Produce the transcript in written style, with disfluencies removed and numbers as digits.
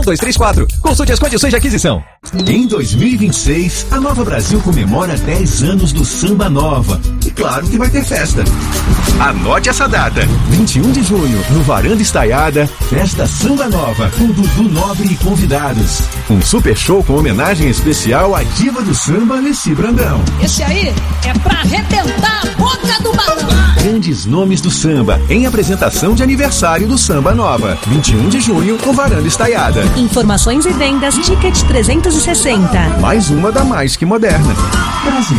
1234. Consulte as condições de aquisição. Em 2026, a Nova Brasil comemora 10 anos do Samba Nova. E claro que vai ter festa. Anote essa data. 21 de junho, no Varanda Estaiada, festa Samba Nova, com Dudu Nobre e convidados. Um super show com homenagem especial à diva do samba, Alessi Brandão. Esse aí é pra arrebentar a boca do balão. Grandes nomes do samba, em apresentação de aniversário do Samba Nova. 21 de junho, no Varanda Estaiada. Informações e vendas, Ticket 360. Mais uma da Mais Que Moderna. Brasil.